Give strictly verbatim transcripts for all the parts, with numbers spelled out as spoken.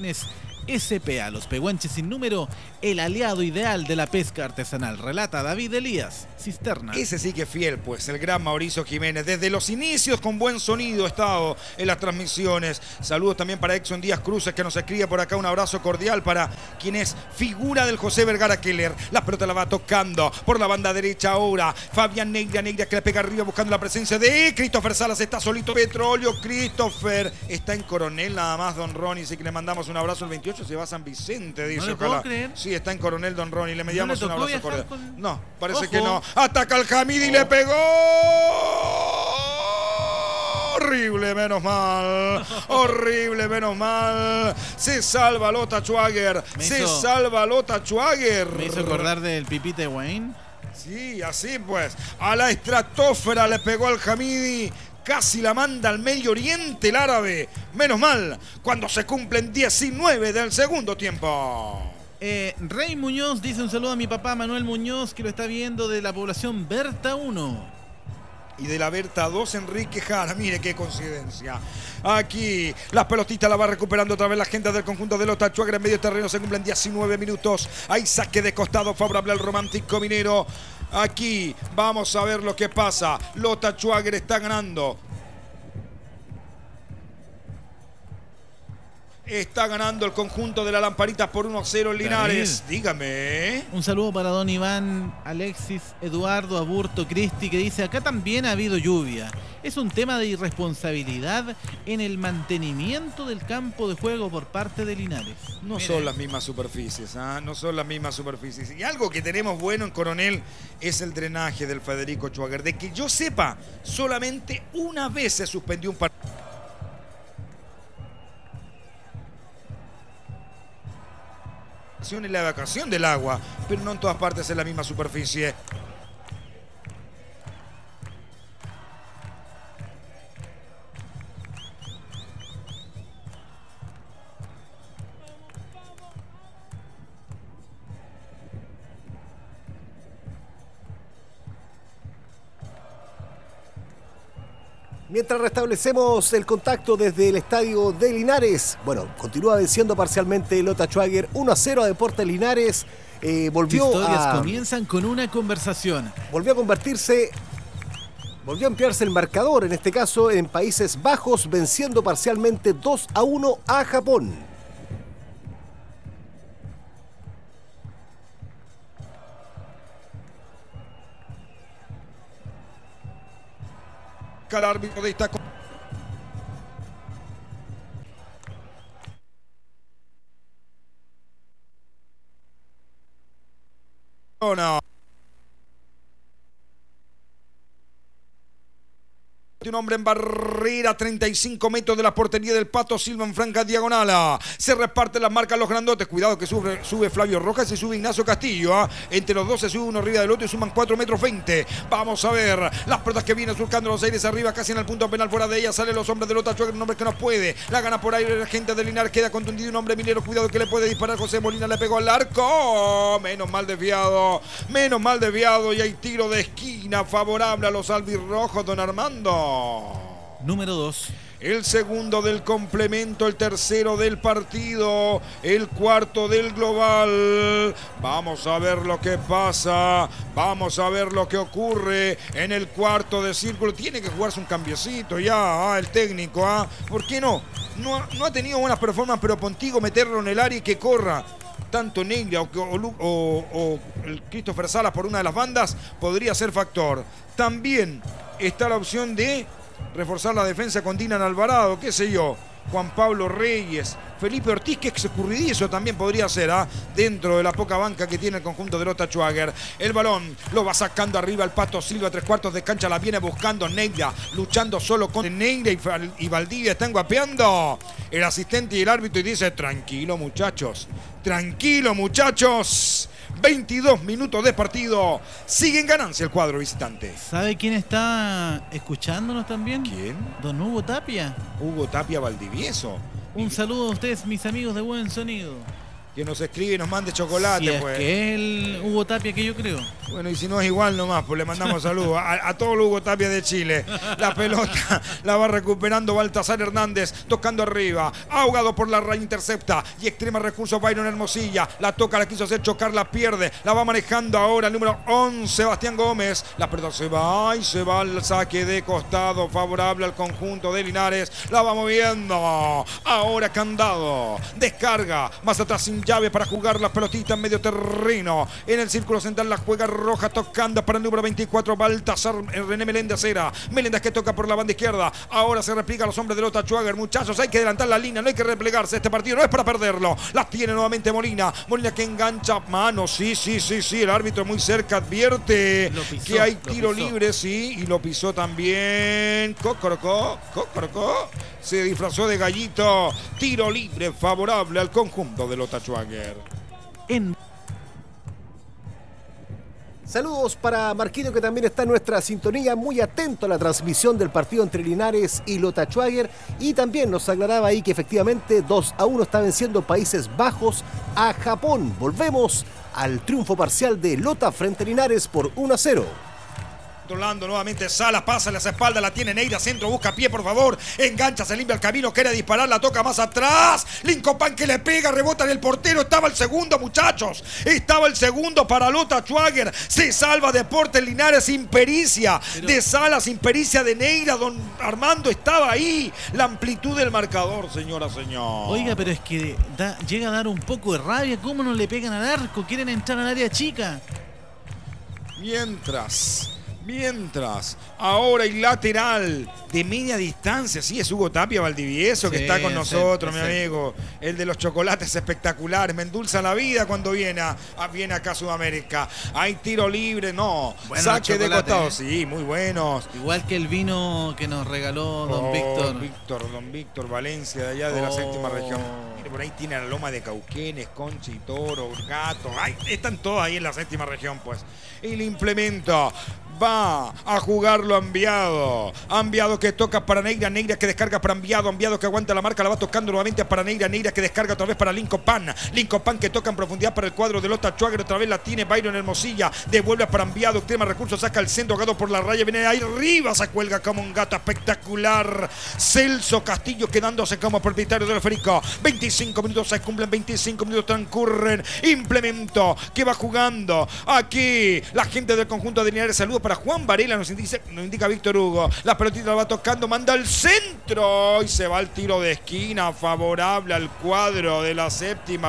S P A, los pehuenches sin número, el aliado ideal de la pesca artesanal. Relata David Elías Cisterna. Ese sí que es fiel, pues, el gran Mauricio Jiménez. Desde los inicios con buen sonido ha estado en las transmisiones. Saludos también para Exxon Díaz Cruces, que nos escribe por acá. Un abrazo cordial para quien es figura del José Vergara Keller. La pelota la va tocando por la banda derecha ahora. Fabián Negra, Negra que le pega arriba buscando la presencia de Christopher Salas. Está solito Petróleo. Christopher está en Coronel nada más, don Ronnie. Así que le mandamos un abrazo. El veintiocho se va a San Vicente, dice. No le ojalá. puedo creer. Sí, está en Coronel, don Ronnie. Le mediamos ¿No le un tocó abrazo cordial. con... No, parece Ojo. que no. Ataca al Hamidi y le pegó. Horrible, menos mal. Horrible, menos mal. Se salva Lota Schwager. Me Se hizo- salva Lota Schwager. Me hizo acordar del pipite de Wayne. Sí, así pues. A la estratosfera le pegó al Hamidi. Casi la manda al Medio Oriente el árabe. Menos mal, cuando se cumplen diecinueve del segundo tiempo. Eh, Rey Muñoz dice un saludo a mi papá Manuel Muñoz, que lo está viendo de la población Berta uno. Y de la Berta dos, Enrique Jara. Mire qué coincidencia. Aquí las pelotitas la va recuperando otra vez la gente del conjunto de Lota Schwager. En medio terreno se cumplen diecinueve minutos. Hay saque de costado favorable al Romántico Minero. Aquí vamos a ver lo que pasa. Lota Schwager está ganando. Está ganando el conjunto de la Lamparita por uno a cero en Linares. David. Dígame. Un saludo para don Iván, Alexis, Eduardo, Aburto, Cristi, que dice: acá también ha habido lluvia. Es un tema de irresponsabilidad en el mantenimiento del campo de juego por parte de Linares. No Mire. son las mismas superficies, ¿ah? No son las mismas superficies. Y algo que tenemos bueno en Coronel es el drenaje del Federico Schwager. De que yo sepa, solamente una vez se suspendió un partido. Y la evacuación del agua, pero no en todas partes es la misma superficie. Mientras restablecemos el contacto desde el estadio de Linares, bueno, continúa venciendo parcialmente Lota Schwager uno a cero a Deportes Linares. Eh, volvió Historias a, comienzan con una conversación. volvió a convertirse, volvió a ampliarse el marcador, en este caso en Países Bajos, venciendo parcialmente dos a uno a Japón. El árbitro de esta... Oh, no. Un hombre en barrera, treinta y cinco metros de la portería del Pato Silva en franca diagonal. Se reparten las marcas los grandotes. Cuidado que sube, sube Flavio Rojas y sube Ignacio Castillo. ¿eh? Entre los dos se sube uno arriba del otro y suman cuatro metros veinte. Vamos a ver las pelotas que vienen surcando los aires arriba, casi en el punto penal. Fuera de ella salen los hombres de Lota Schwager, un hombre que no puede. La gana por aire la gente de Linares. Queda contundido un hombre minero. Cuidado que le puede disparar. José Molina le pegó al arco. Menos mal desviado. Menos mal desviado. Y hay tiro de esquina favorable a los albirrojos, don Armando. Número dos. El segundo del complemento, el tercero del partido, el cuarto del global. Vamos a ver lo que pasa, vamos a ver lo que ocurre en el cuarto de círculo. Tiene que jugarse un cambiecito ya, ah, el técnico, ¿ah? ¿Por qué no? No ha, no ha tenido buenas performances, pero Pontigo meterlo en el área y que corra. Tanto Negra o, o, o, o el Christopher Salas por una de las bandas podría ser factor. También está la opción de reforzar la defensa con Dinan Alvarado, qué sé yo, Juan Pablo Reyes, Felipe Ortiz, que es escurridizo también podría ser, ¿ah? Dentro de la poca banca que tiene el conjunto de Lota Schwager. El balón lo va sacando arriba el Pato Silva, tres cuartos de cancha, la viene buscando Negra, luchando solo con Negra y, y Valdivia están guapeando. El asistente y el árbitro y dice: tranquilo muchachos, tranquilo muchachos. veintidós minutos de partido. Sigue en ganancia el cuadro visitante. ¿Sabe quién está escuchándonos también? ¿Quién? Don Hugo Tapia. Hugo Tapia Valdivieso. Un saludo a ustedes, mis amigos de Buen Sonido. que nos escribe y nos mande chocolate. Si es pues. que el Hugo Tapia que yo creo. Bueno, y si no es igual nomás, pues le mandamos saludos a, a todo el Hugo Tapia de Chile. La pelota la va recuperando Baltasar Hernández, tocando arriba, ahogado por la raya, intercepta y extrema recurso Byron Hermosilla. La toca, la quiso hacer chocar, la pierde, la va manejando ahora el número once, Sebastián Gómez. La pelota se va y se va al saque de costado, favorable al conjunto de Linares. La va moviendo. Ahora Candado, descarga, más atrás sin llave para jugar la pelotita en medio terreno. En el círculo central la juega Roja, tocando para el número veinticuatro, Baltasar René Meléndez era. Meléndez que toca por la banda izquierda. Ahora se repliega a los hombres de Lota Schwager. Muchachos, hay que adelantar la línea, no hay que replegarse. Este partido no es para perderlo. La tiene nuevamente Molina. Molina que engancha mano. Sí, sí, sí, sí. El árbitro muy cerca advierte pisó, que hay tiro libre, sí. Y lo pisó también. Cocorocó, Cocorocó. Se disfrazó de gallito. Tiro libre favorable al conjunto de Lota Schwager. En Saludos para Marquino, que también está en nuestra sintonía, muy atento a la transmisión del partido entre Linares y Lota Schwager, y también nos aclaraba ahí que efectivamente dos a uno está venciendo Países Bajos a Japón. Volvemos al triunfo parcial de Lota frente a Linares por uno a cero. Controlando nuevamente Salas, pasa a las espaldas, la tiene Neira, centro, busca pie, por favor, engancha, se limpia el camino, quiere disparar, la toca más atrás, Lincopan que le pega, rebota en el portero, estaba el segundo, muchachos, estaba el segundo para Lota Schwager, se salva Deportes Linares, impericia Pero... de Salas, impericia de Neira, don Armando estaba ahí, la amplitud del marcador, señora, señor. Oiga, pero es que da, llega a dar un poco de rabia, ¿cómo no le pegan al arco? Quieren entrar al área chica. Mientras... Mientras, ahora hay lateral de media distancia. Sí, es Hugo Tapia Valdivieso, sí, que está con nosotros, sí, mi amigo. El de los chocolates espectaculares. Me endulza la vida cuando viene, a, viene acá a Sudamérica. Hay tiro libre, no. Bueno, saque de costado, ¿eh? Sí, muy buenos. Igual que el vino que nos regaló don oh, Víctor. Víctor. Don Víctor Valencia, de allá de oh. la séptima región. Mire, por ahí tiene la loma de Cauquenes, Concha y Toro, Gato. Ay, están todos ahí en la séptima región, pues. El implemento. Va a jugarlo Ambiado. Ambiado que toca para Neira. Neira que descarga para Ambiado. Ambiado que aguanta la marca. La va tocando nuevamente para Neira. Neira que descarga otra vez para Lincopan. Lincopan que toca en profundidad para el cuadro de Lota Schwager. Otra vez la tiene Byron Hermosilla. Devuelve para Ambiado. Extrema recurso. Saca el centro. Gado por la raya. Viene ahí arriba. Se cuelga como un gato espectacular. Celso Castillo quedándose como propietario del esférico. veinticinco minutos se cumplen. veinticinco minutos transcurren. Implemento que va jugando. Aquí la gente del conjunto de Linares. Saludos para Juan Varela, nos indica, nos indica Víctor Hugo. La pelotita la va tocando, manda al centro y se va al tiro de esquina favorable al cuadro de la séptima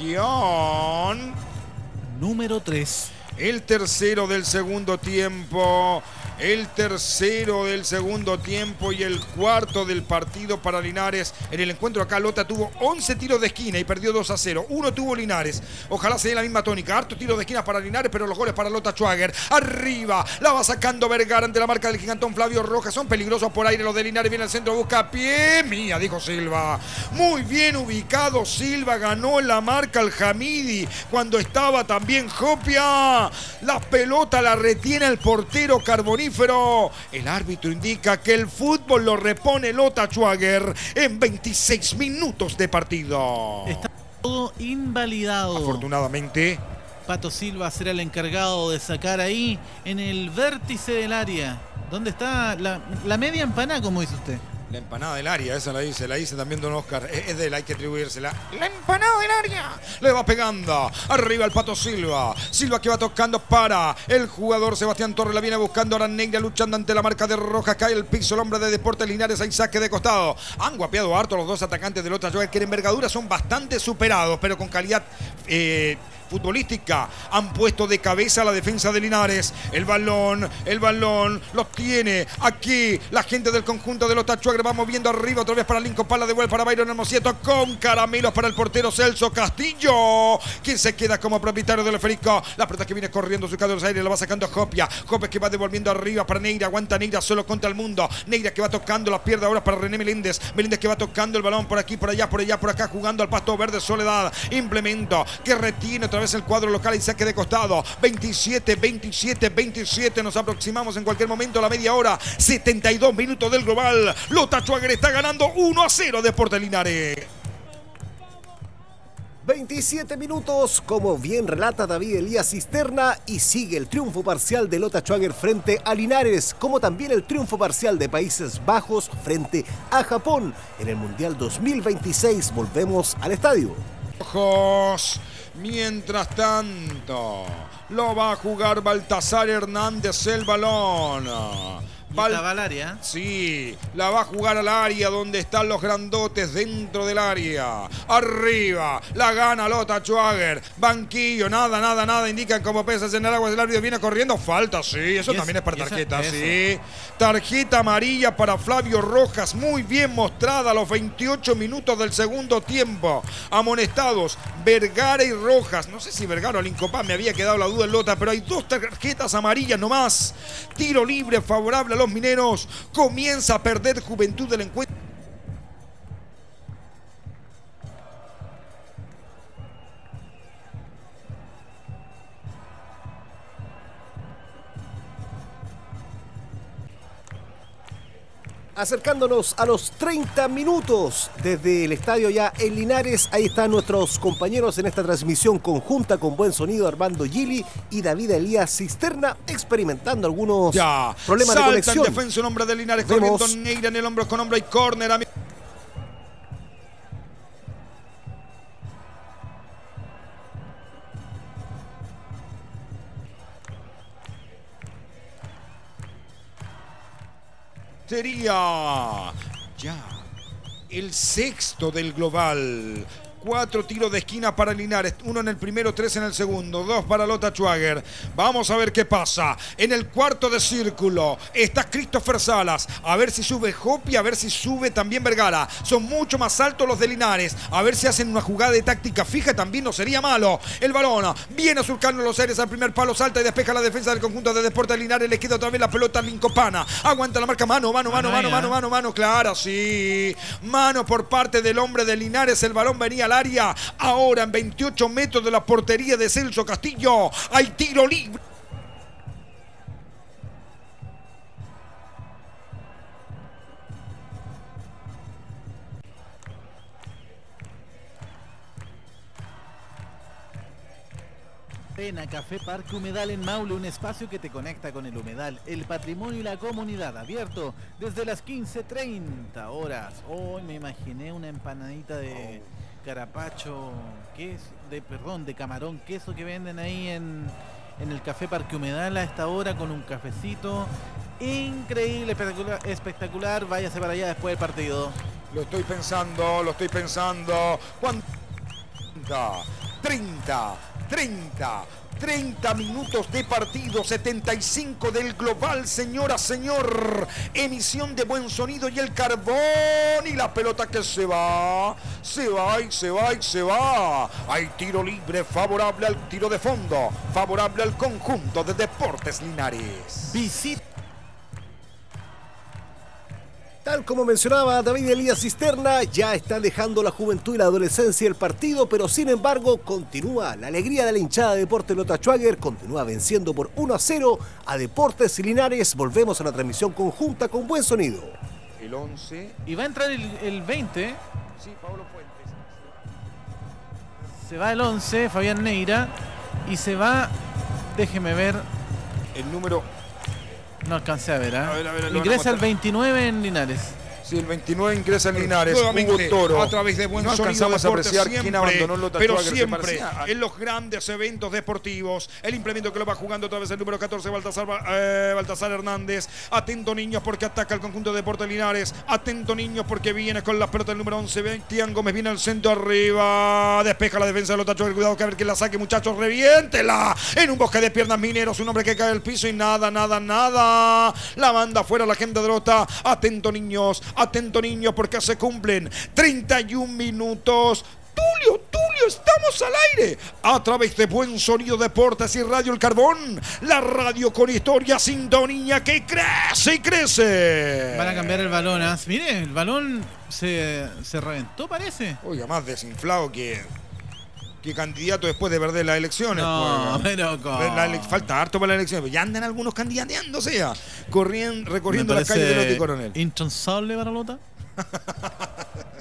región. Número tres. El tercero del segundo tiempo. El tercero del segundo tiempo y el cuarto del partido para Linares. En el encuentro acá Lota tuvo once tiros de esquina y perdió dos a cero. Uno tuvo Linares. Ojalá se dé la misma tónica. Harto tiros de esquina para Linares, pero los goles para Lota Schwager. Arriba, la va sacando Vergara ante la marca del gigantón Flavio Rojas. Son peligrosos por aire los de Linares. Viene al centro, busca pie. Mía, dijo Silva. Muy bien ubicado Silva. Ganó la marca al Hamidi cuando estaba también Jopia. La pelota la retiene el portero Carbonillo. El árbitro indica que el fútbol lo repone Lota Schwager en veintiséis minutos de partido. Está todo invalidado. Afortunadamente. Pato Silva será el encargado de sacar ahí en el vértice del área. ¿Dónde está la, la media empanada, como dice usted? La empanada del área, esa la dice, la dice también don Oscar. Es de él, hay que atribuírsela. La empanada del área. Le va pegando. Arriba el Pato Silva. Silva que va tocando para el jugador Sebastián Torres. La viene buscando ahora Negra, luchando ante la marca de Rojas. Cae el piso el hombre de Deportes Linares. Hay saque de costado. Han guapeado harto los dos atacantes de Lota Schwager, que en envergadura son bastante superados, pero con calidad eh, futbolística han puesto de cabeza a la defensa de Linares. El balón, el balón lo tiene aquí la gente del conjunto de Lota Schwager. Va moviendo arriba otra vez para Lincopan, la devuelve para Byron Hermosieto con caramelos para el portero Celso Castillo, quien se queda como propietario del esférico. La pelota que viene corriendo su cadera de aire la va sacando Jopia. Jopia que va devolviendo arriba para Neira. Aguanta Neira solo contra el mundo. Neira que va tocando, la pierde ahora para René Meléndez. Meléndez que va tocando el balón por aquí, por allá, por allá, por acá, jugando al pasto verde. Soledad. Implemento que retiene otra vez el cuadro local y saque de costado. veintisiete, veintisiete, veintisiete. Nos aproximamos en cualquier momento a la media hora. setenta y dos minutos del global. Lota Schwager está ganando uno a cero Deportes Linares. veintisiete minutos, como bien relata David Elías Cisterna, y sigue el triunfo parcial de Lota Schwager frente a Linares, como también el triunfo parcial de Países Bajos frente a Japón. En el Mundial dos mil veintiséis volvemos al estadio. Ojos. Mientras tanto, lo va a jugar Baltasar Hernández el balón. Val... va al área. Sí, la va a jugar al área donde están los grandotes dentro del área. Arriba, la gana Lota Schwager. Banquillo, nada, nada, nada. Indican como pesas en el agua. El árbitro viene corriendo. Falta, sí. Eso también es, es para tarjeta, eso, sí. Eso. Tarjeta amarilla para Flavio Rojas. Muy bien mostrada a los veintiocho minutos del segundo tiempo. Amonestados Vergara y Rojas. No sé si Vergara o Lincopán, me había quedado la duda en Lota, pero hay dos tarjetas amarillas nomás. Tiro libre favorable a los mineros. Comienza a perder Juventud del encuentro. Acercándonos a los treinta minutos desde el estadio ya en Linares. Ahí están nuestros compañeros en esta transmisión conjunta con buen sonido, Armando Gili y David Elías Cisterna, experimentando algunos ya. problemas Salta de conexión. Salta en defensa un hombre de Linares, Vemos. corriendo Neira en el hombro con hombro y córner. Sería ya el sexto del global. Cuatro tiros de esquina para Linares. Uno en el primero, tres en el segundo. Dos para Lota Schwager. Vamos a ver qué pasa. En el cuarto de círculo está Christopher Salas. A ver si sube Hopi, a ver si sube también Vergara. Son mucho más altos los de Linares. A ver si hacen una jugada de táctica fija. También no sería malo. El balón viene surcando los aires al primer palo. Salta y despeja la defensa del conjunto de Deportes Linares. Le queda otra vez la pelota a Lincopana. Aguanta la marca. Mano, mano, mano, mano, mano, mano, mano. Claro, sí. Mano por parte del hombre de Linares. El balón venía al área. Ahora en veintiocho metros de la portería de Celso Castillo hay tiro libre. Pena Café Parque Humedal en Maule, un espacio que te conecta con el humedal, el patrimonio y la comunidad, abierto desde las quince treinta horas. Hoy me imaginé una empanadita de carapacho, queso, de perdón, de camarón, queso que venden ahí en, en el Café Parque Humedal a esta hora con un cafecito. Increíble, espectacular, espectacular. Váyase para allá después del partido. Lo estoy pensando, lo estoy pensando. ¿Cuánto? treinta, treinta, treinta minutos de partido, setenta y cinco del global, señora, señor. Emisión de buen sonido y el carbón y la pelota que se va, se va y se va y se va. Hay tiro libre favorable al tiro de fondo, favorable al conjunto de Deportes Linares. Visita. Tal como mencionaba David Elías Cisterna, ya está dejando la juventud y la adolescencia el partido, pero sin embargo continúa la alegría de la hinchada de Deportes Lota Schwager, continúa venciendo por uno a cero a Deportes Linares. Volvemos a la transmisión conjunta con buen sonido. El once. Y va a entrar el, el veinte. Sí, Pablo Fuentes. Se va el once, Fabián Neira. Y se va, déjeme ver. El número... No alcancé a ver, ¿eh? A ver, a ver, ingresa el veintinueve en Linares. Sí, el veintinueve ingresa en Linares. Nuevamente, Hugo Toro. a través de buen no sonido alcanzamos a apreciar siempre, quién abandonó Lota pero Schwager, siempre a... en los grandes eventos deportivos. El implemento que lo va jugando otra vez el número catorce, Baltasar, eh, Baltasar Hernández. Atento, niños, porque ataca el conjunto de Deportes Linares. Atento, niños, porque viene con las pelotas el número once. Tian Gómez viene al centro arriba. Despeja la defensa de Lota Schwager. Cuidado que a ver quién la saque, muchachos. Reviéntela. En un bosque de piernas mineros. Un hombre que cae al piso y nada, nada, nada. La manda fuera la gente de Lota. Atento, niños. Atento, niños, porque se cumplen treinta y un minutos. Tulio, Tulio, estamos al aire a través de Buen Sonido Deportes y Radio El Carbón, la radio con historia, sintonía que crece y crece. Van a cambiar el balón, ¿eh? Mire, el balón se, se reventó, parece. Oiga, más desinflado que que candidato después de perder las elecciones. No, pues, pero ¿cómo? La ele falta harto para la elección. Ya andan algunos candidateándose ya, corriendo, recorriendo las calles de Lota y Coronel. ¿Intransable para Lota?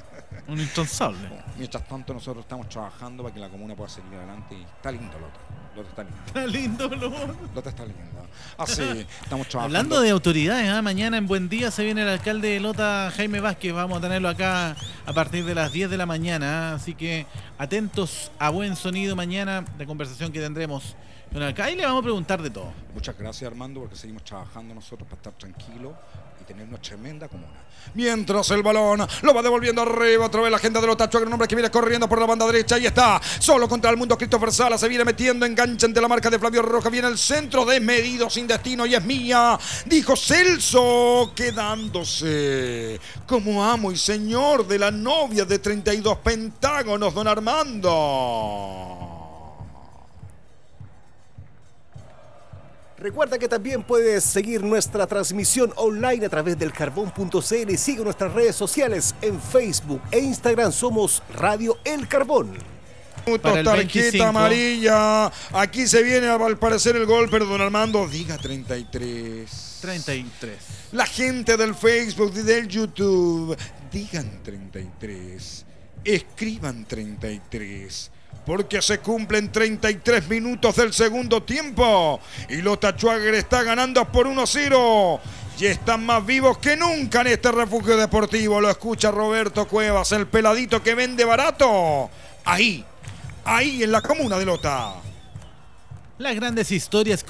Un incansable. Mientras tanto, nosotros estamos trabajando para que la comuna pueda seguir adelante y está lindo Lota. Lota está lindo. Está lindo, Lota. Lota está lindo. Así, estamos trabajando. Hablando de autoridades, ¿eh? Mañana en Buen Día se viene el alcalde de Lota, Jaime Vázquez. Vamos a tenerlo acá a partir de las diez de la mañana. ¿eh? Así que atentos a Buen Sonido mañana, de conversación que tendremos con el alcalde. Ahí le vamos a preguntar de todo. Muchas gracias, Armando, porque seguimos trabajando nosotros para estar tranquilos y tener una tremenda comuna. Mientras el balón lo va devolviendo arriba otra vez la agenda de los Tachos, un hombre que viene corriendo por la banda derecha. Ahí está, solo contra el mundo Christopher Sala, se viene metiendo, engancha ante la marca de Flavio Rojas, viene el centro desmedido sin destino y es mía, dijo Celso, quedándose como amo y señor de la novia de treinta y dos pentágonos, don Armando. Recuerda que también puedes seguir nuestra transmisión online a través del carbón punto c l y sigue nuestras redes sociales en Facebook e Instagram. Somos Radio El Carbón. Para el tarjeta veinticinco. amarilla. Aquí se viene al parecer el gol, pero don Armando diga treinta y tres. treinta y tres. La gente del Facebook y del YouTube digan treinta y tres. Escriban treinta y tres. Porque se cumplen treinta y tres minutos del segundo tiempo. Y Lota Schwager está ganando por uno cero. Y están más vivos que nunca en este refugio deportivo. Lo escucha Roberto Cuevas, el peladito que vende barato. Ahí, ahí en la comuna de Lota. Las grandes historias.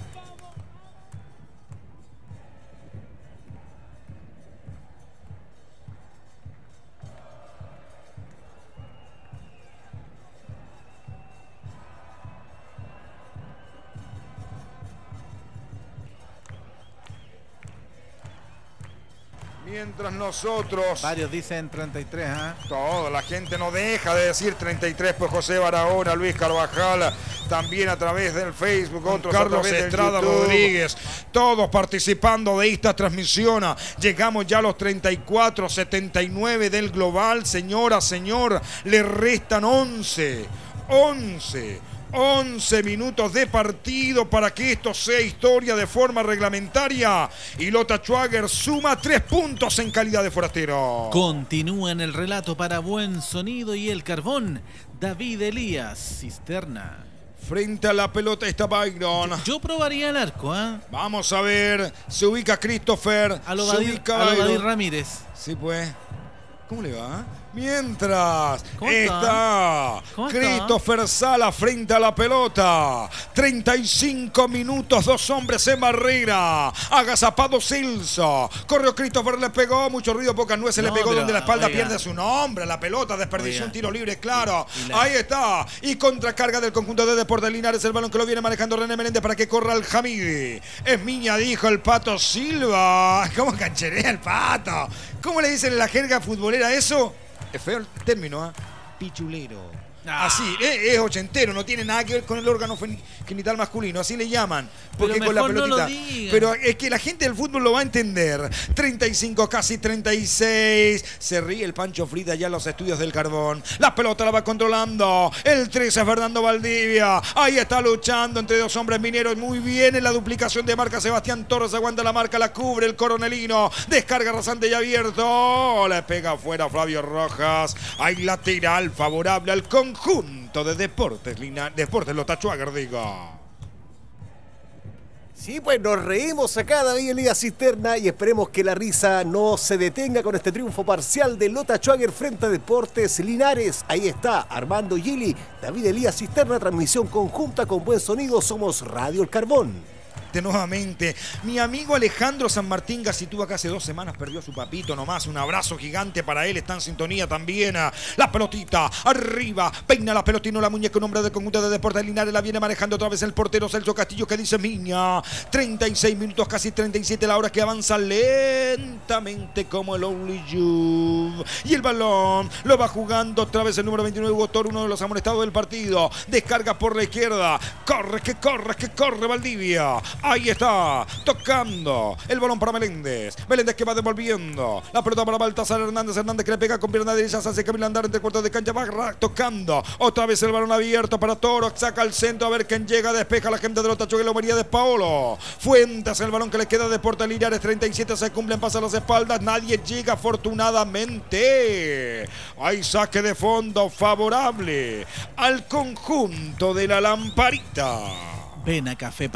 Mientras nosotros... Varios dicen treinta y tres, ¿ah? ¿eh? Todo, la gente no deja de decir treinta y tres, pues José Barahona, Luis Carvajal, también a través del Facebook, otros Carlos a través Estrada del YouTube. Rodríguez, Todos participando de esta transmisión. Llegamos ya a los treinta y cuatro, setenta y nueve del global. Señora, señor, le restan once, once. once minutos de partido para que esto sea historia de forma reglamentaria. Y Lota Schwager suma tres puntos en calidad de forastero. Continúa en el relato para Buen Sonido y El Carbón, David Elías Cisterna. Frente a la pelota está Byron. Yo probaría el arco, ¿ah? ¿eh? Vamos a ver. Se ubica Christopher. A lo se Badir, ubica a lo Byron. Badir Ramírez. Sí, pues. ¿Cómo le va? Mientras ¿Cómo está, está? ¿Cómo está? Christopher Sala frente a la pelota. treinta y cinco minutos, dos hombres en barrera. Agazapado Celso. Corrió Christopher, le pegó. Mucho ruido, pocas nueces. No, le pegó pero, donde la espalda oiga. pierde su nombre. La pelota desperdició Oiga. un tiro libre, claro. Y- y la- Ahí está. Y contracarga del conjunto de Deportes Linares. El balón que lo viene manejando René Menéndez para que corra el Hamidi. Es Miña, dijo el Pato Silva. ¿Cómo cancherea el Pato? ¿Cómo le dicen en la jerga futbolera eso? Es feo el término, ¿ah? Pichulero. Ah. Así, es, es ochentero, no tiene nada que ver con el órgano fen- genital masculino, así le llaman. Porque Pero con la mejor no lo pelotita. digan. Pero es que la gente del fútbol lo va a entender. treinta y cinco, casi treinta y seis. Se ríe el Pancho Frida ya en los estudios del Carbón. La pelota la va controlando. El trece es Fernando Valdivia. Ahí está luchando entre dos hombres mineros. Muy bien en la duplicación de marca. Sebastián Torres aguanta la marca, la cubre el coronelino. Descarga rasante y abierto. Le pega afuera Flavio Rojas. Hay lateral favorable al conjunto de Deportes Lina, Deportes Lota Schwager, diga. Sí, pues nos reímos acá, David Elías Cisterna, y esperemos que la risa no se detenga con este triunfo parcial de Lota Schwager frente a Deportes Linares. Ahí está Armando Gili, David Elías Cisterna, transmisión conjunta con Buen Sonido. Somos Radio El Carbón. Nuevamente, mi amigo Alejandro San Martín Gacitúa, que hace dos semanas perdió a su papito nomás. Un abrazo gigante para él, está en sintonía también. La pelotita, arriba, peina la pelotita, la muñeca, un hombre del conjunto de Deportes Linares, la viene manejando otra vez el portero Celso Castillo, que dice Miña. treinta y seis minutos, casi treinta y siete, la hora que avanza lentamente como el Only You. Y el balón lo va jugando otra vez el número veintinueve, Hugo Toro, uno de los amonestados del partido. Descarga por la izquierda, corre, que corre, que corre Valdivia. Ahí está, tocando el balón para Meléndez. Meléndez que va devolviendo. La pelota para Baltasar Hernández. Hernández que le pega con pierna derecha. Se hace camino andar entre cuartos de cancha. Va tocando. Otra vez el balón abierto para Toro. Saca al centro a ver quién llega. Despeja la gente de los Tachuelos. María de Paolo. Fuentes, el balón que le queda de Deportes Linares. treinta y siete se cumplen, pasa a las espaldas. Nadie llega afortunadamente. Hay saque de fondo favorable al conjunto de la Lamparita. Ven a Café.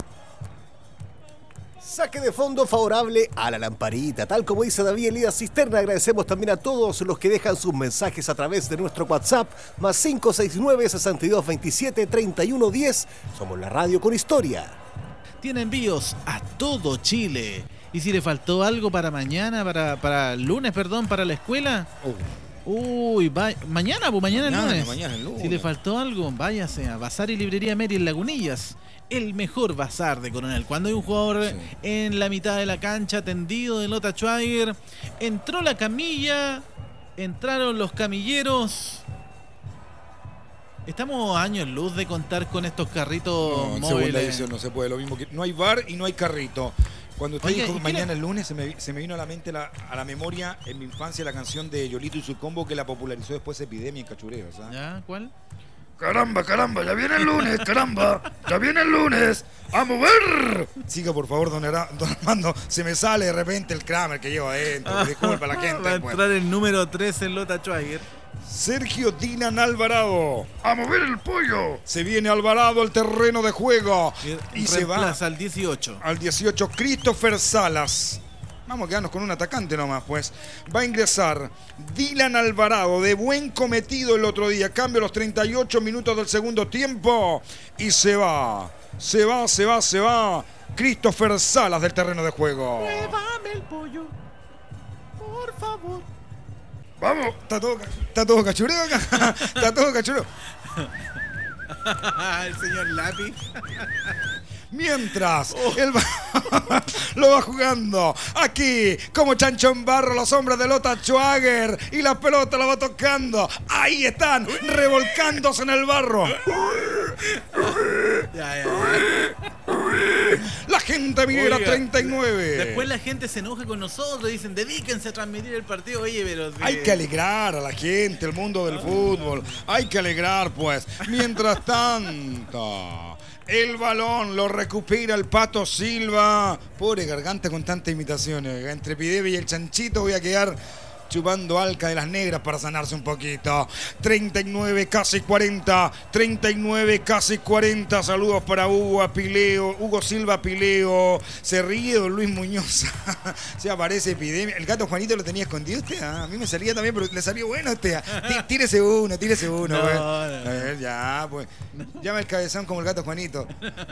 Saque de fondo favorable a la Lamparita. Tal como dice David Elías Cisterna, agradecemos también a todos los que dejan sus mensajes a través de nuestro WhatsApp, más cinco seis nueve, seis dos dos siete, tres uno uno cero. Somos la radio con historia. Tiene envíos a todo Chile. Y si le faltó algo para mañana, para, para el lunes, perdón, para la escuela... Uh. Uy, va, mañana, pues mañana, mañana, el lunes. mañana el lunes. Si le faltó algo, váyase a Bazar y Librería Meri en Lagunillas. El mejor bazar de Coronel. Cuando hay un jugador sí. en la mitad de la cancha, tendido de Lota Schwager, entró la camilla, entraron los camilleros. Estamos a años luz de contar con estos carritos no, en móviles. Segunda edición no se puede, lo mismo que no hay bar y no hay carrito. Cuando usted Oye, dijo mañana le... el lunes, se me, se me vino a la mente, la, a la memoria, en mi infancia, la canción de Yolito y su combo que la popularizó después Epidemia en Cachureo. ¿Sabes? ¿Ya? ¿Cuál? Caramba, caramba, ya viene el lunes, caramba, ya viene el lunes, ¡a mover! Siga, por favor, don, Ara, don Armando, se me sale de repente el Kramer que llevo adentro, disculpa a la gente. Va a pues. entrar el número tres en Lota Schwager. Sergio Dinan Alvarado, ¡a mover el pollo! Se viene Alvarado al terreno de juego y, y se va al dieciocho. Al dieciocho, Christopher Salas. Vamos a quedarnos con un atacante nomás, pues. Va a ingresar Dylan Alvarado, de buen cometido el otro día. Cambio los treinta y ocho minutos del segundo tiempo. Y se va, se va, se va, se va. Christopher Salas del terreno de juego. Muévame el pollo, por favor. Vamos, está todo, está todo cachureo acá. Está todo cachureo. El señor Lápiz. Mientras oh. él va, lo va jugando aquí como chancho en barro los hombres de Lota Schwager y la pelota la va tocando. Ahí están revolcándose en el barro. Ya, ya, ya. La gente minera Oiga, treinta y nueve. Después la gente se enoja con nosotros, dicen dedíquense a transmitir el partido. Oye, pero de... hay que alegrar a la gente, el mundo del fútbol. Hay que alegrar, pues. Mientras tanto, el balón lo recupera el Pato Silva. Pobre garganta con tantas imitaciones. Entre Pideve y el Chanchito voy a quedar chupando alca de las negras para sanarse un poquito. treinta y nueve, casi cuarenta. treinta y nueve, casi cuarenta. Saludos para Hugo Apileo, Hugo Silva Pileo. Se ríe don Luis Muñoz. Se aparece Epidemia. El gato Juanito lo tenía escondido usted. ¿Ah? A mí me salía también, pero le salió bueno usted. Tírese uno, tírese uno. No, pues. no, no. A ver, ya, pues. Llama el cabezón como el gato Juanito.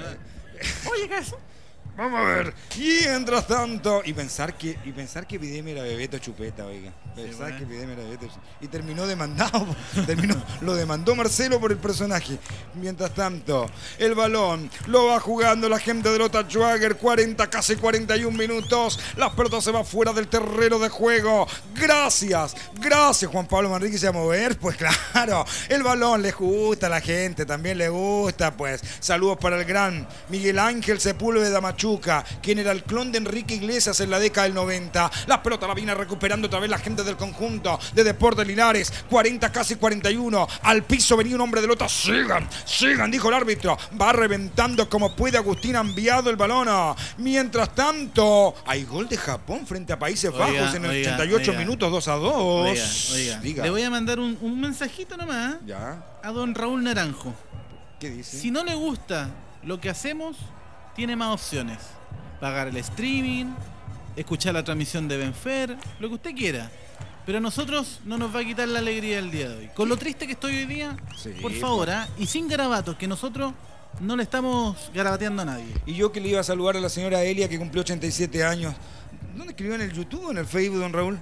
Oye, ¿qué es? Vamos a ver. Mientras tanto. Y pensar que, y pensar que Epidemia era Bebeto Chupeta, oiga. Pensar sí, bueno. que Epidemia era Bebeto Chupeta. Y terminó demandado. terminó, lo demandó Marcelo por el personaje. Mientras tanto, el balón lo va jugando la gente de Lota Schwager. cuarenta, casi cuarenta y un minutos. La pelota se va fuera del terreno de juego. Gracias. Gracias, Juan Pablo Manrique. Se va a mover. Pues claro. El balón le gusta a la gente. También le gusta, pues. Saludos para el gran Miguel Ángel Sepúlveda Machu, quien era el clon de Enrique Iglesias en la década del noventa. La pelota la viene recuperando otra vez la gente del conjunto de Deportes Linares. cuarenta, casi cuarenta y uno. Al piso venía un hombre de Lota. Sigan, sigan, dijo el árbitro. Va reventando como puede Agustín Enviado el balón. Mientras tanto, hay gol de Japón frente a Países oiga, Bajos en el oiga, ochenta y ocho oiga. minutos, dos a dos. Oiga, oiga. Diga. Le voy a mandar un, un mensajito nomás ya. a don Raúl Naranjo. ¿Qué dice? Si no le gusta lo que hacemos, tiene más opciones. Pagar el streaming, escuchar la transmisión de Benfer, lo que usted quiera. Pero a nosotros no nos va a quitar la alegría del día de hoy. Con lo triste que estoy hoy día, sí, por favor, ¿eh? Y sin garabatos, que nosotros no le estamos garabateando a nadie. Y yo que le iba a saludar a la señora Elia, que cumplió ochenta y siete años. ¿Dónde escribió? ¿En el YouTube o en el Facebook, don Raúl?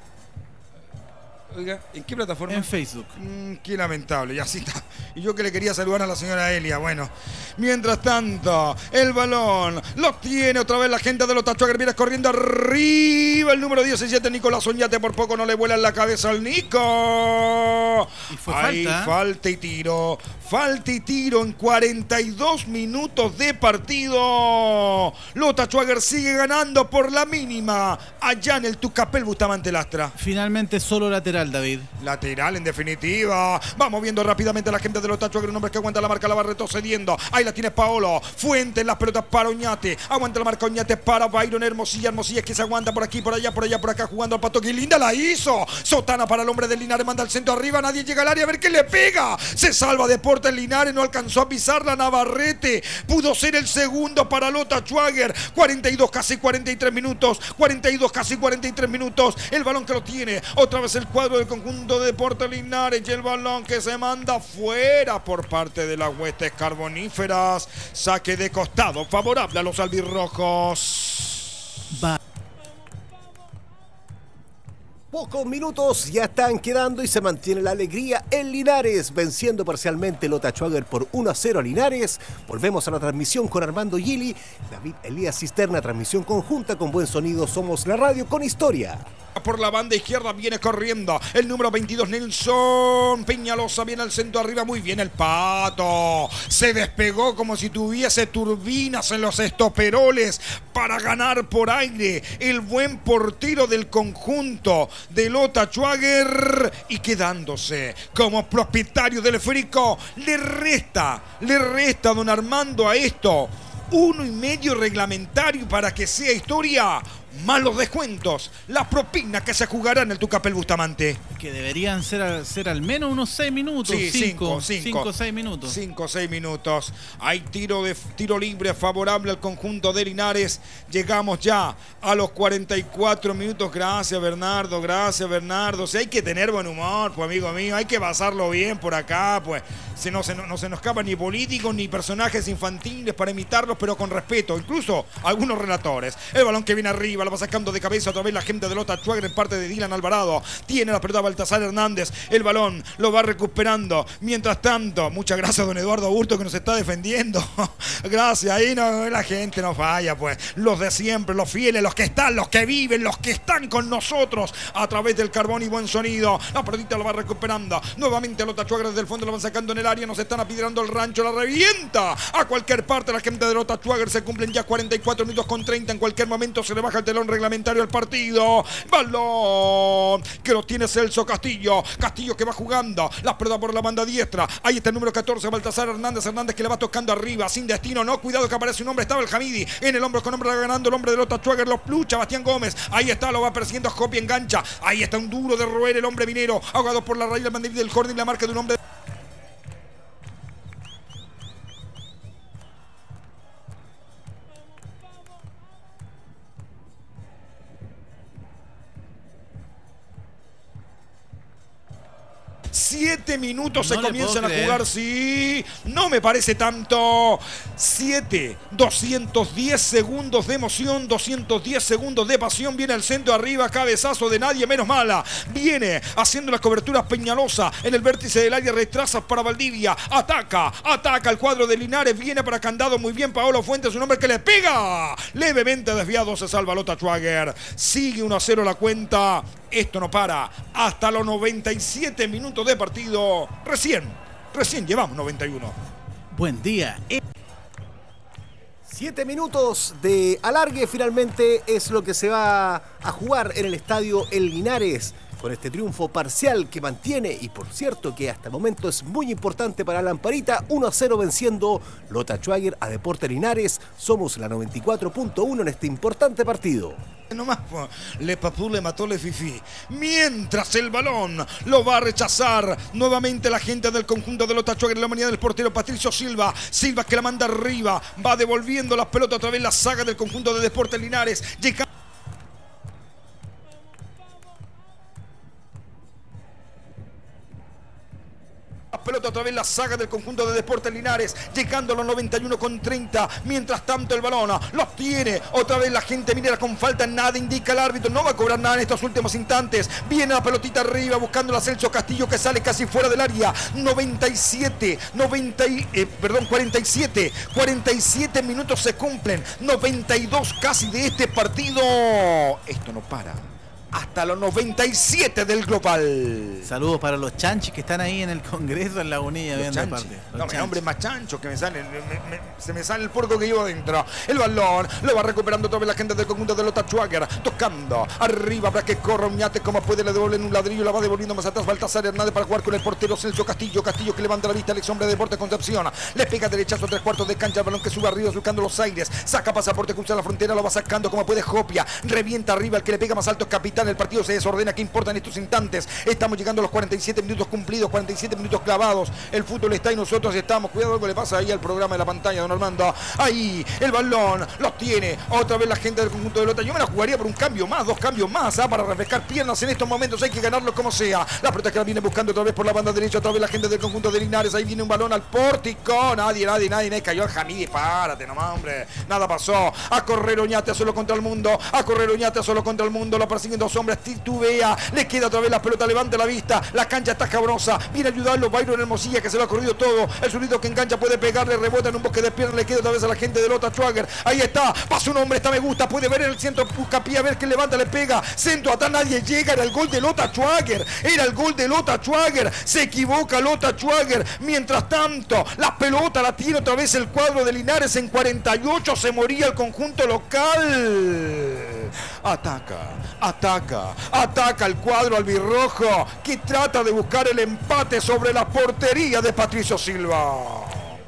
Oiga, ¿en qué plataforma? En Facebook. Mm, qué lamentable, y así está. Y yo que le quería saludar a la señora Elia. Bueno, mientras tanto, el balón lo tiene otra vez la gente de Lota Schwager. Viene corriendo arriba el número diecisiete, Nicolás Oñate. Por poco no le vuela en la cabeza al Nico. Fue Ahí falta. falta y tiro. Falta y tiro en cuarenta y dos minutos de partido. Lota Schwager sigue ganando por la mínima allá en el Tucapel Bustamante Lastra. Finalmente solo lateral, David. Lateral en definitiva. Vamos viendo rápidamente a la gente de Lota Schwager. Un hombre que aguanta la marca, la va retrocediendo. Ahí la tiene Paolo. Fuente en las pelotas para Oñate. Aguanta la marca Oñate para Byron Hermosilla. Hermosilla que se aguanta por aquí, por allá, por allá, por acá jugando al Pato. ¡Qué linda la hizo! Sotana para el hombre de Linares. Manda el centro arriba. Nadie llega al área a ver qué le pega. Se salva Deportes Linares. No alcanzó a pisarla Navarrete. Pudo ser el segundo para Lota Schwager. cuarenta y dos, casi cuarenta y tres minutos. cuarenta y dos, casi cuarenta y tres minutos. El balón que lo tiene. Otra vez el cuadro del conjunto de Deportes Linares. Y el balón que se manda fuera por parte de las huestes carboníferas. Saque de costado favorable a los albirrojos. Va. Pocos minutos ya están quedando y se mantiene la alegría en Linares, venciendo parcialmente Lota Schwager por uno a cero a Linares. Volvemos a la transmisión con Armando Gili, David Elías Cisterna, transmisión conjunta con buen sonido. Somos la radio con historia. Por la banda izquierda viene corriendo el número veintidós, Nelson Peñalosa. Viene al centro arriba, muy bien el Pato. Se despegó como si tuviese turbinas en los estoperoles para ganar por aire. El buen portero del conjunto de Lota Schwager. Y quedándose como propietario del esférico, le resta, le resta, don Armando, a esto uno y medio reglamentario para que sea historia. Más los descuentos, las propinas que se jugarán en el Tucapel Bustamante. Que deberían ser, ser al menos unos seis minutos. Sí, cinco, cinco, cinco o seis minutos. cinco o seis minutos. Hay tiro, de, tiro libre favorable al conjunto de Linares. Llegamos ya a los cuarenta y cuatro minutos. Gracias, Bernardo. Gracias, Bernardo. Si hay que tener buen humor, pues, amigo mío. Hay que pasarlo bien por acá, pues. Se no, se, no, no se nos escapan ni políticos ni personajes infantiles para imitarlos, pero con respeto. Incluso algunos relatores. El balón que viene arriba, la va sacando de cabeza otra vez la gente de Lota Schwager en parte de Dylan Alvarado. Tiene la pelota Baltasar Hernández. El balón lo va recuperando. Mientras tanto, muchas gracias, don Eduardo Aburto, que nos está defendiendo. Gracias, ahí no, la gente no falla, pues. Los de siempre, los fieles, los que están, los que viven, los que están con nosotros a través del carbón y buen sonido. La pelotita lo va recuperando. Nuevamente Lota Schwager desde el fondo lo van sacando en el área. Nos están apidrando el rancho, la revienta a cualquier parte. La gente de Lota Schwager. Se cumplen ya cuarenta y cuatro minutos con treinta. En cualquier momento se le baja el telón reglamentario al partido. Balón que lo tiene Celso Castillo. Castillo que va jugando la pelota por la banda diestra. Ahí está el número catorce, Baltasar Hernández. Hernández que le va tocando arriba, sin destino, no, cuidado que aparece un hombre. Estaba el Hamidi en el hombro con hombre ganando el hombre de Lota Schwager. Los lucha Bastián Gómez. Ahí está, lo va persiguiendo Jopi, engancha. Ahí está un duro de roer el hombre minero, ahogado por la raíz del mandil del córner y la marca de un hombre. Siete minutos No se le comienzan puedo a creer. jugar, sí, no me parece tanto. Siete, doscientos diez segundos de emoción, doscientos diez segundos de pasión. Viene al centro arriba, cabezazo de nadie menos mala. Viene haciendo las coberturas Peñalosa en el vértice del área, retrasa para Valdivia. Ataca, ataca el cuadro de Linares, viene para Candado, muy bien Paolo Fuentes, un hombre que le pega. Levemente desviado, se salva Lota Schwager. Sigue uno a cero la cuenta. Esto no para hasta los noventa y siete minutos de partido. Recién, recién llevamos noventa y uno. Buen día. Eh, Siete minutos de alargue finalmente es lo que se va a jugar en el estadio El Linares, con este triunfo parcial que mantiene, y por cierto que hasta el momento es muy importante para Lamparita, uno a cero venciendo Lota Schwager a Deportes Linares. Somos la noventa y cuatro punto uno en este importante partido. Nomás, Le Papú le mató Le Fifi. Mientras el balón lo va a rechazar nuevamente la gente del conjunto de Lota Schwager en la manía del portero Patricio Silva. Silva que la manda arriba, va devolviendo la pelota otra vez la saga del conjunto de Deportes Linares. Llega pelota otra vez la saga del conjunto de Deportes Linares, llegando a los noventa y uno con treinta. Mientras tanto el balón los tiene otra vez la gente minera con falta, nada indica el árbitro, no va a cobrar nada en estos últimos instantes. Viene la pelotita arriba buscando a Celso Castillo que sale casi fuera del área. noventa y siete, noventa, eh, perdón, cuarenta y siete, cuarenta y siete minutos se cumplen, noventa y dos casi de este partido. Esto no para. hasta los noventa y siete del global. Saludos para los chanchis que están ahí en el Congreso en Lagunilla viendo el partido. No, mi nombre es más chancho que me sale, me, me, se me sale el porco que llevo adentro. El balón lo va recuperando otra vez la gente del conjunto de Lota Schwager, tocando arriba para que corra Uñate como puede, le devuelven un ladrillo, la va devolviendo más atrás Baltasar Hernández para jugar con el portero Celso Castillo. Castillo que levanta la vista al ex hombre de Deportes Concepción, le pega derechazo a tres cuartos de cancha, el balón que sube arriba buscando los aires, saca pasaporte, cruza la frontera, lo va sacando como puede Jopia, revienta arriba, el que le pega más alto es Capitán. El partido se desordena, ¿qué importa en estos instantes? Estamos llegando a los cuarenta y siete minutos cumplidos, cuarenta y siete minutos clavados, el fútbol está y nosotros estamos. Cuidado, algo le pasa ahí al programa de la pantalla, don Armando. Ahí, el balón, lo tiene otra vez la gente del conjunto de Lota. Yo me la jugaría por un cambio más, dos cambios más, ¿ah? Para refrescar piernas en estos momentos, hay que ganarlo como sea. La pelota que la viene buscando otra vez por la banda derecha, otra vez la gente del conjunto de Linares. Ahí viene un balón al pórtico, nadie, nadie, nadie, nadie cayó al Jamidi, párate nomás, hombre, nada pasó. A correr Oñate solo contra el mundo, a correr Oñate solo contra el mundo, lo persiguen dos hombres, titubea, le queda otra vez la pelota, levanta la vista, la cancha está cabrosa, viene a ayudarlo Byron Hermosilla que se lo ha corrido todo, el zurdo que engancha puede pegarle, rebota en un bosque de piernas, le queda otra vez a la gente de Lota Schwager. Ahí está, pasa un hombre, está me gusta, puede ver en el centro, busca pie a ver que levanta, le pega, centro, hasta nadie llega, era el gol de Lota Schwager, era el gol de Lota Schwager, se equivoca Lota Schwager. Mientras tanto, la pelota la tiene otra vez el cuadro de Linares en cuarenta y ocho, se moría el conjunto local. Ataca, ataca, ataca el cuadro albirrojo que trata de buscar el empate sobre la portería de Patricio Silva.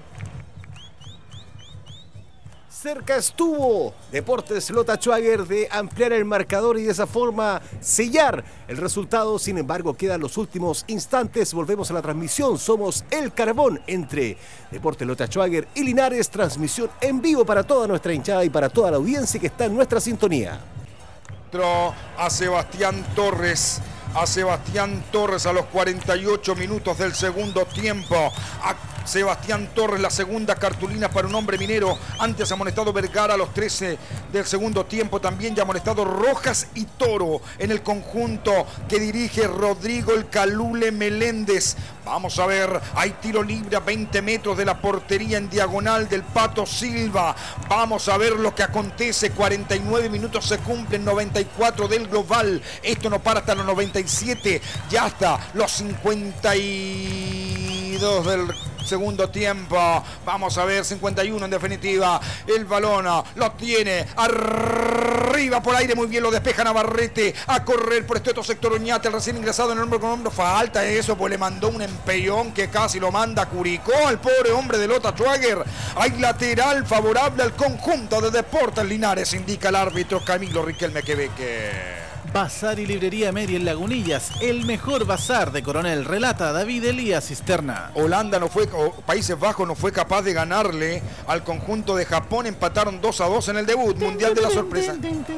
Cerca estuvo Deportes Lota Schwager de ampliar el marcador y de esa forma sellar el resultado. Sin embargo, quedan los últimos instantes. Volvemos a la transmisión. Somos el carbón entre Deportes Lota Schwager y Linares. Transmisión en vivo para toda nuestra hinchada y para toda la audiencia que está en nuestra sintonía. A Sebastián Torres. A Sebastián Torres a los cuarenta y ocho minutos del segundo tiempo. A Sebastián Torres, la segunda cartulina para un hombre minero. Antes amonestado Vergara a los trece del segundo tiempo. También ya amonestado Rojas y Toro en el conjunto que dirige Rodrigo el Calule Meléndez. Vamos a ver, hay tiro libre a veinte metros de la portería en diagonal del Pato Silva. Vamos a ver lo que acontece. cuarenta y nueve minutos se cumplen, noventa y cuatro del global. Esto no para hasta los noventa y siete, ya hasta los cincuenta y dos del segundo tiempo. Vamos a ver, cincuenta y uno en definitiva. El balón lo tiene arriba por aire, muy bien lo despeja Navarrete. A correr por este otro sector Oñate, el recién ingresado en el hombro con hombro. Falta eso, pues le mandó un empellón que casi lo manda a Curicó al pobre hombre de Lota Schwager. Hay lateral favorable al conjunto de Deportes Linares, indica el árbitro Camilo Riquelme Queveque. Bazar y librería Meri en Lagunillas, el mejor bazar de Coronel, relata David Elías Cisterna. Holanda no fue, o Países Bajos no fue capaz de ganarle al conjunto de Japón, empataron dos a dos en el debut mundial de la sorpresa.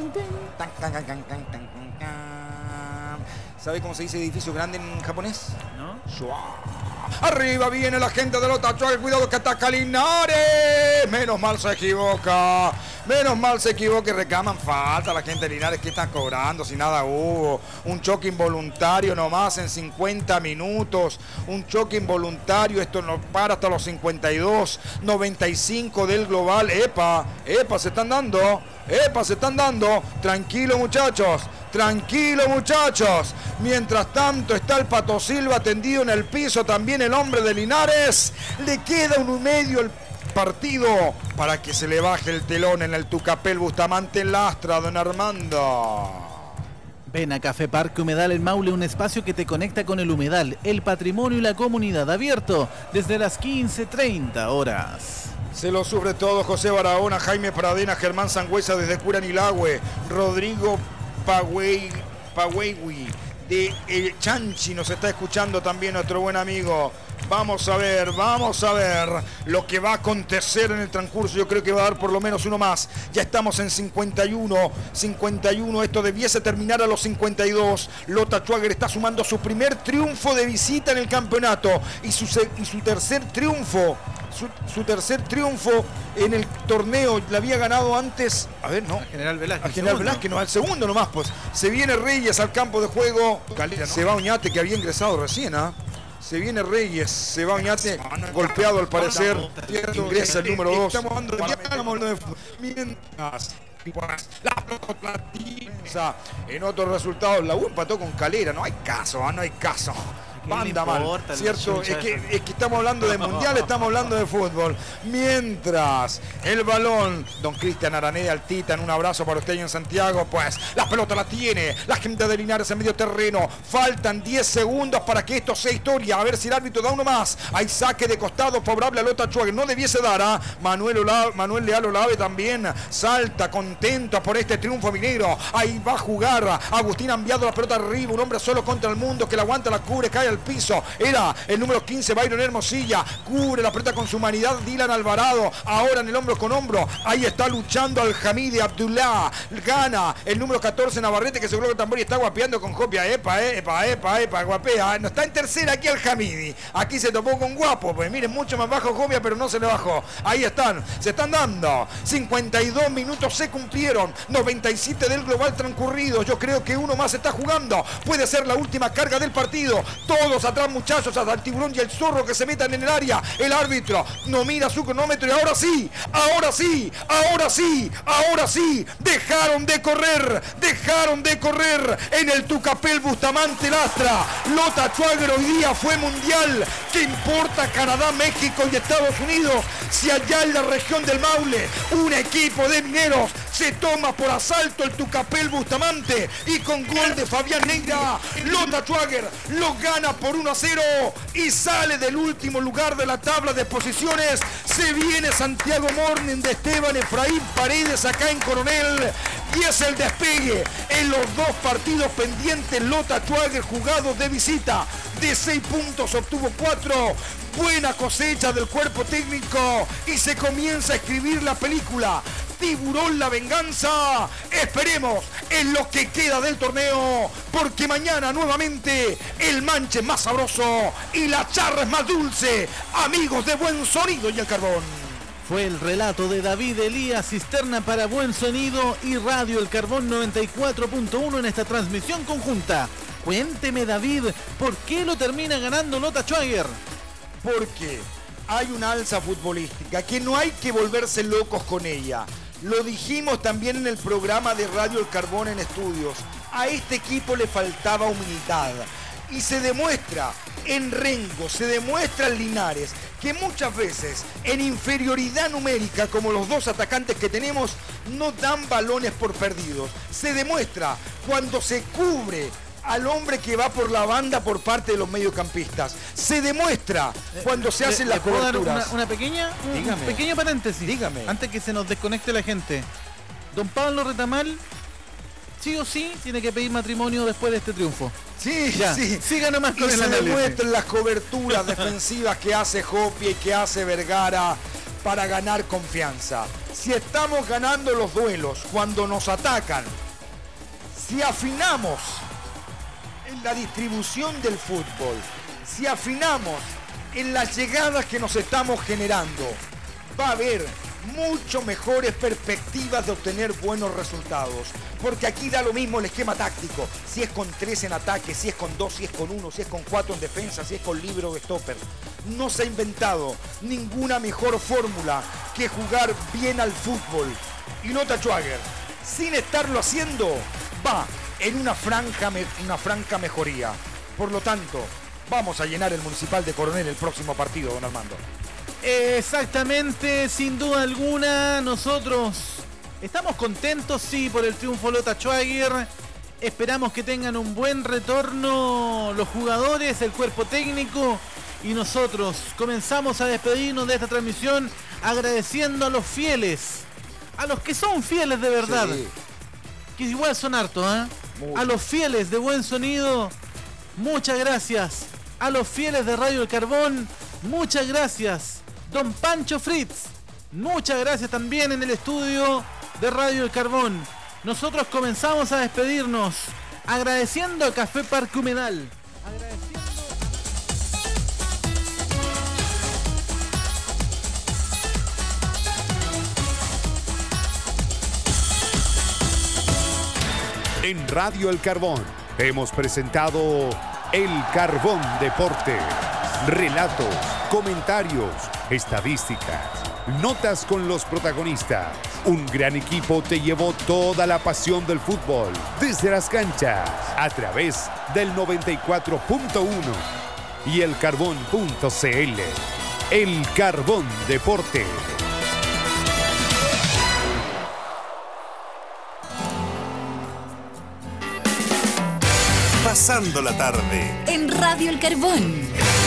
¿Sabe cómo se dice edificio grande en japonés? ¿No? Arriba viene la gente de Lota Schwager, cuidado que ataca Linares. Menos mal se equivoca. Menos mal se equivoca y reclaman falta la gente de Linares. ¿Qué están cobrando si nada hubo? Un choque involuntario nomás en cincuenta minutos. Un choque involuntario. Esto no para hasta los cincuenta y dos. noventa y cinco del global. Epa, epa, se están dando. Epa, se están dando. Tranquilo, muchachos. Tranquilo, muchachos. Mientras tanto está el Pato Silva tendido en el piso. También el hombre de Linares. Le queda un medio el partido para que se le baje el telón en el Tucapel Bustamante Lastra, don Armando. Ven a Café Parque Humedal en Maule, un espacio que te conecta con el humedal, el patrimonio y la comunidad, abierto desde las quince treinta horas. Se lo sufre todo José Barahona, Jaime Pradena, Germán Sangüesa desde Curanilagüe, Rodrigo Pagüey, Pagüeywi de El Chanchi nos está escuchando también nuestro buen amigo. Vamos a ver, vamos a ver lo que va a acontecer en el transcurso. Yo creo que va a dar por lo menos uno más. Ya estamos en cincuenta y uno, cincuenta y uno. Esto debiese terminar a los cincuenta y dos. Lota Schwager está sumando su primer triunfo de visita en el campeonato y su, y su tercer triunfo. Su, su tercer triunfo en el torneo. La había ganado antes, a ver, no, a General Velázquez, a General Velázquez, no, al segundo nomás, pues. Se viene Reyes al campo de juego. Calera, ¿no? Se va Oñate, que había ingresado recién, ¿ah? ¿eh? Se viene Reyes, se va Oñate, golpeado al parecer. Ingresa el número dos. Estamos dando mientras La pelota en otros resultados, la U empató con Calera. No hay caso, ¿eh? no hay caso. Banda mal, ¿cierto? Es que, es que estamos hablando de mundial, estamos hablando de fútbol. Mientras el balón, don Cristian Araneda Altita, en un abrazo para usted en Santiago, pues la pelota la tiene la gente de Linares en medio terreno. Faltan diez segundos para que esto sea historia. A ver si el árbitro da uno más. Hay saque de costado favorable a Lota Schwager. No debiese dar a ¿eh? Manuel, Olave, Manuel Leal Olave también salta contento por este triunfo minero. Ahí va a jugar Agustín, ha enviado la pelota arriba. Un hombre solo contra el mundo que la aguanta, la cubre, cae al piso. Era el número quince, Byron Hermosilla. Cubre la pelota con su humanidad, Dylan Alvarado. Ahora en el hombro con hombro. Ahí está luchando al Hamidi Abdullah. Gana el número catorce, Navarrete, que se coloca el tambor y está guapeando con Copia. Epa, epa, epa, epa, guapea. No está en tercera aquí al Hamidi. Aquí se topó con Guapo. Pues miren, mucho más bajo Copia, pero no se le bajó. Ahí están, se están dando. cincuenta y dos minutos se cumplieron. noventa y siete del global transcurrido. Yo creo que uno más está jugando. Puede ser la última carga del partido. Todos atrás, muchachos, hasta el tiburón y el zorro que se metan en el área. El árbitro no mira su cronómetro y ahora sí, ahora sí, ahora sí, ahora sí. Dejaron de correr, dejaron de correr en el Tucapel Bustamante Lastra. Lota Schwager hoy día fue mundial. ¿Qué importa Canadá, México y Estados Unidos? Si allá en la región del Maule un equipo de mineros se toma por asalto el Tucapel Bustamante y con gol de Fabián Neira, Lota Schwager lo gana por uno a cero y sale del último lugar de la tabla de posiciones. Se viene Santiago Morning de Esteban Efraín Paredes acá en Coronel y es el despegue en los dos partidos pendientes. Lota Schwager jugados de visita, de seis puntos obtuvo cuatro. Buena cosecha del cuerpo técnico y se comienza a escribir la película Tiburón la venganza. Esperemos en lo que queda del torneo, porque mañana nuevamente el manche es más sabroso y la charra es más dulce. Amigos de Buen Sonido y el Carbón. Fue el relato de David Elías Cisterna para Buen Sonido y Radio El Carbón noventa y cuatro punto uno en esta transmisión conjunta. Cuénteme, David, ¿por qué lo termina ganando Lota Schwager? Porque hay una alza futbolística que no hay que volverse locos con ella. Lo dijimos también en el programa de Radio El Carbón en Estudios. A este equipo le faltaba humildad. Y se demuestra en Rengo, se demuestra en Linares, que muchas veces en inferioridad numérica, como los dos atacantes que tenemos, no dan balones por perdidos. Se demuestra cuando se cubre al hombre que va por la banda por parte de los mediocampistas. Se demuestra cuando se hacen ¿Le, las le puedo coberturas. dar una, una pequeña, un, Dígame. un pequeño paréntesis. Dígame. Antes que se nos desconecte la gente. Don Pablo Retamal, sí o sí, tiene que pedir matrimonio después de este triunfo. Sí, Ya, sí. siga nomás con y el se análisis. demuestran las coberturas defensivas que hace Jopia y que hace Vergara para ganar confianza. Si estamos ganando los duelos cuando nos atacan, si afinamos en la distribución del fútbol, si afinamos en las llegadas que nos estamos generando, va a haber mucho mejores perspectivas de obtener buenos resultados. Porque aquí da lo mismo el esquema táctico. Si es con tres en ataque, si es con dos, si es con uno, si es con cuatro en defensa, si es con libero de stopper. No se ha inventado ninguna mejor fórmula que jugar bien al fútbol. Y Lota Schwager, sin estarlo haciendo, va en una franja, una franca mejoría. Por lo tanto, vamos a llenar el Municipal de Coronel el próximo partido, don Armando. Exactamente, sin duda alguna, nosotros estamos contentos, sí, por el triunfo Lota Schwager. Esperamos que tengan un buen retorno los jugadores, el cuerpo técnico, y nosotros comenzamos a despedirnos de esta transmisión agradeciendo a los fieles, a los que son fieles de verdad, Sí. que igual son hartos, ¿eh? Mucho. A los fieles de Buen Sonido, muchas gracias. A los fieles de Radio El Carbón, muchas gracias. Don Pancho Fritz, muchas gracias también en el estudio de Radio El Carbón. Nosotros comenzamos a despedirnos agradeciendo a Café Parque Humedal. Agradeciendo... En Radio El Carbón hemos presentado El Carbón Deporte. Relatos, comentarios, estadísticas, Notas con los protagonistas. Un gran equipo te llevó toda la pasión del fútbol desde las canchas a través del noventa y cuatro punto uno y el carbón punto c l. El Carbón Deporte. Pasando la tarde en Radio El Carbón.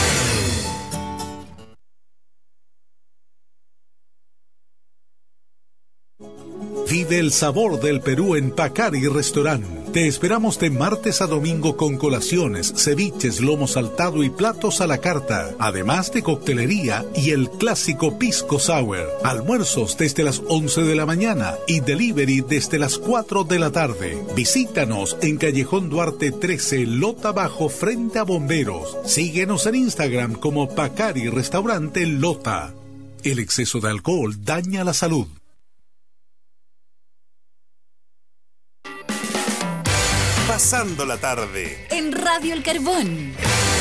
Vive el sabor del Perú en Pacari Restaurant. Te esperamos de martes a domingo con colaciones, ceviches, lomo saltado y platos a la carta, además de coctelería y el clásico pisco sour. Almuerzos desde las once de la mañana y delivery desde las cuatro de la tarde. Visítanos en Callejón Duarte trece, Lota Bajo, frente a Bomberos. Síguenos en Instagram como Pacari Restaurante Lota. El exceso de alcohol daña la salud. Pasando la tarde en Radio El Carbón.